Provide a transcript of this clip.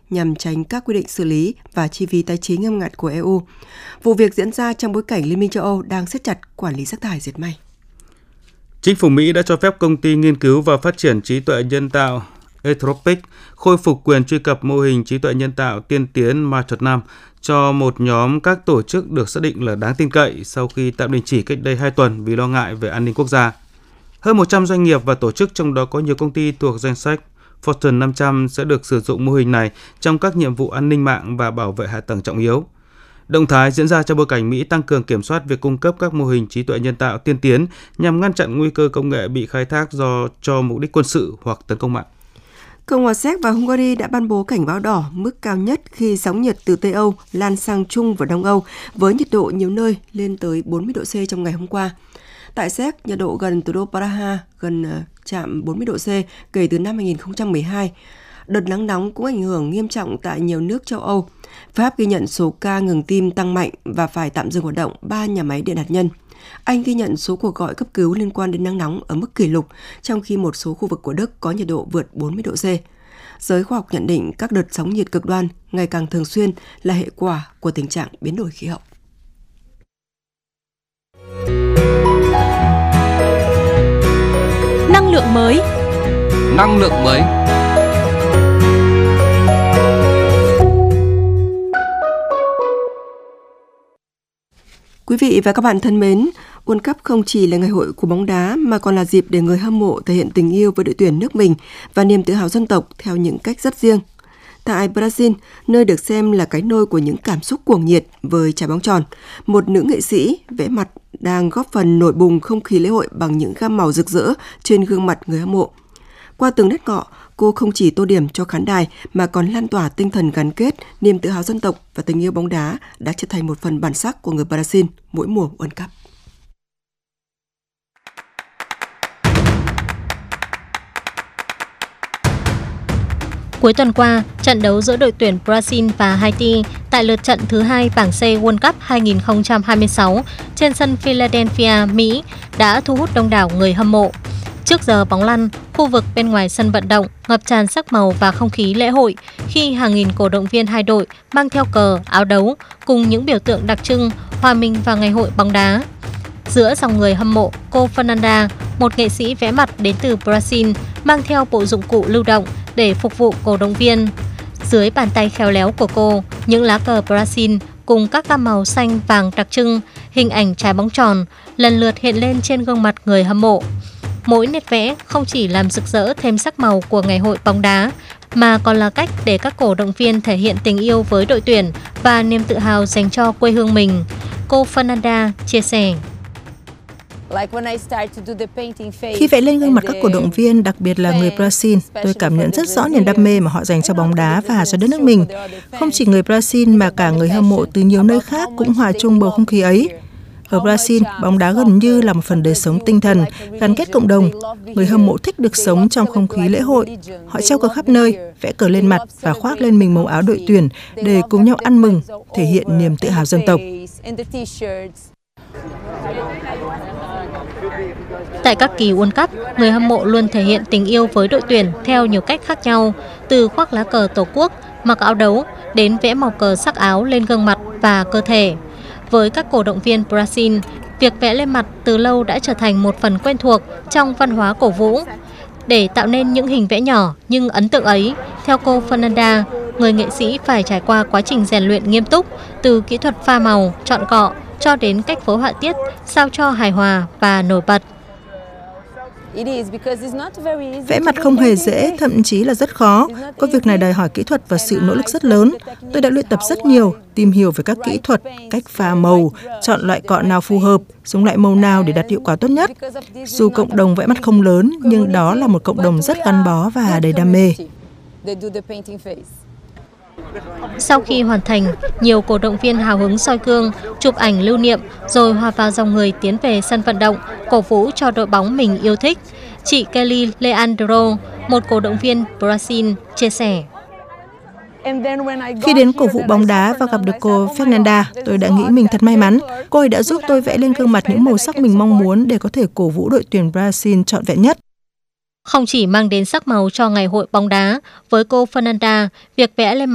nhằm tránh các quy định xử lý và chi phí tài chính nghiêm ngặt của EU. Vụ việc diễn ra trong bối cảnh Liên minh châu Âu đang siết chặt quản lý rác thải dệt may. Chính phủ Mỹ đã cho phép công ty nghiên cứu và phát triển trí tuệ nhân tạo Anthropic khôi phục quyền truy cập mô hình trí tuệ nhân tạo tiên tiến Machine 5 cho một nhóm các tổ chức được xác định là đáng tin cậy sau khi tạm đình chỉ cách đây 2 tuần vì lo ngại về an ninh quốc gia. Hơn 100 doanh nghiệp và tổ chức, trong đó có nhiều công ty thuộc danh sách Fortune 500 sẽ được sử dụng mô hình này trong các nhiệm vụ an ninh mạng và bảo vệ hạ tầng trọng yếu. Động thái diễn ra trong bối cảnh Mỹ tăng cường kiểm soát việc cung cấp các mô hình trí tuệ nhân tạo tiên tiến nhằm ngăn chặn nguy cơ công nghệ bị khai thác cho mục đích quân sự hoặc tấn công mạng. Cộng hòa Séc và Hungary đã ban bố cảnh báo đỏ mức cao nhất khi sóng nhiệt từ Tây Âu lan sang Trung và Đông Âu với nhiệt độ nhiều nơi lên tới 40 độ C trong ngày hôm qua. Tại Séc, nhiệt độ gần thủ đô Praha gần chạm 40 độ C kể từ năm 2012. Đợt nắng nóng cũng ảnh hưởng nghiêm trọng tại nhiều nước châu Âu. Pháp ghi nhận số ca ngừng tim tăng mạnh và phải tạm dừng hoạt động 3 nhà máy điện hạt nhân. Anh ghi nhận số cuộc gọi cấp cứu liên quan đến nắng nóng ở mức kỷ lục, trong khi một số khu vực của Đức có nhiệt độ vượt 40 độ C. Giới khoa học nhận định các đợt sóng nhiệt cực đoan ngày càng thường xuyên là hệ quả của tình trạng biến đổi khí hậu. Năng lượng mới. Năng lượng mới. Quý vị và các bạn thân mến, World Cup không chỉ là ngày hội của bóng đá mà còn là dịp để người hâm mộ thể hiện tình yêu với đội tuyển nước mình và niềm tự hào dân tộc theo những cách rất riêng. Tại Brazil, nơi được xem là cái nôi của những cảm xúc cuồng nhiệt với trái bóng tròn, một nữ nghệ sĩ vẽ mặt đang góp phần nổi bùng không khí lễ hội bằng những gam màu rực rỡ trên gương mặt người hâm mộ. Qua từng nét cọ, cô không chỉ tô điểm cho khán đài mà còn lan tỏa tinh thần gắn kết, niềm tự hào dân tộc và tình yêu bóng đá đã trở thành một phần bản sắc của người Brazil mỗi mùa World Cup. Cuối tuần qua, trận đấu giữa đội tuyển Brazil và Haiti tại lượt trận thứ 2 bảng C World Cup 2026 trên sân Philadelphia, Mỹ đã thu hút đông đảo người hâm mộ. Trước giờ bóng lăn, khu vực bên ngoài sân vận động ngập tràn sắc màu và không khí lễ hội khi hàng nghìn cổ động viên hai đội mang theo cờ, áo đấu cùng những biểu tượng đặc trưng hòa mình vào ngày hội bóng đá. Giữa dòng người hâm mộ, cô Fernanda, một nghệ sĩ vẽ mặt đến từ Brazil, mang theo bộ dụng cụ lưu động để phục vụ cổ động viên. Dưới bàn tay khéo léo của cô, những lá cờ Brazil cùng các gam màu xanh vàng đặc trưng, hình ảnh trái bóng tròn lần lượt hiện lên trên gương mặt người hâm mộ. Mỗi nét vẽ không chỉ làm rực rỡ thêm sắc màu của ngày hội bóng đá, mà còn là cách để các cổ động viên thể hiện tình yêu với đội tuyển và niềm tự hào dành cho quê hương mình. Cô Fernanda chia sẻ. Khi vẽ lên gương mặt các cổ động viên, đặc biệt là người Brazil, tôi cảm nhận rất rõ niềm đam mê mà họ dành cho bóng đá và cho đất nước mình. Không chỉ người Brazil mà cả người hâm mộ từ nhiều nơi khác cũng hòa chung bầu không khí ấy. Ở Brazil, bóng đá gần như là một phần đời sống tinh thần, gắn kết cộng đồng. Người hâm mộ thích được sống trong không khí lễ hội. Họ treo cờ khắp nơi, vẽ cờ lên mặt và khoác lên mình màu áo đội tuyển để cùng nhau ăn mừng, thể hiện niềm tự hào dân tộc. Tại các kỳ World Cup, người hâm mộ luôn thể hiện tình yêu với đội tuyển theo nhiều cách khác nhau, từ khoác lá cờ Tổ quốc, mặc áo đấu đến vẽ màu cờ sắc áo lên gương mặt và cơ thể. Với các cổ động viên Brazil, việc vẽ lên mặt từ lâu đã trở thành một phần quen thuộc trong văn hóa cổ vũ. Để tạo nên những hình vẽ nhỏ nhưng ấn tượng ấy, theo cô Fernanda, người nghệ sĩ phải trải qua quá trình rèn luyện nghiêm túc, từ kỹ thuật pha màu, chọn cọ cho đến cách phối họa tiết sao cho hài hòa và nổi bật. Vẽ mặt không hề dễ, thậm chí là rất khó. Công việc này đòi hỏi kỹ thuật và sự nỗ lực rất lớn. Tôi đã luyện tập rất nhiều, tìm hiểu về các kỹ thuật, cách pha màu, chọn loại cọ nào phù hợp, dùng loại màu nào để đạt hiệu quả tốt nhất. Dù cộng đồng vẽ mặt không lớn, nhưng đó là một cộng đồng rất gắn bó và đầy đam mê. Sau khi hoàn thành, nhiều cổ động viên hào hứng soi gương, chụp ảnh lưu niệm rồi hòa vào dòng người tiến về sân vận động, cổ vũ cho đội bóng mình yêu thích. Chị Kelly Leandro, một cổ động viên Brazil, chia sẻ. Khi đến cổ vũ bóng đá và gặp được cô Fernanda, tôi đã nghĩ mình thật may mắn. Cô ấy đã giúp tôi vẽ lên gương mặt những màu sắc mình mong muốn để có thể cổ vũ đội tuyển Brazil trọn vẹn nhất. Không chỉ mang đến sắc màu cho ngày hội bóng đá, với cô Fernanda, việc vẽ lên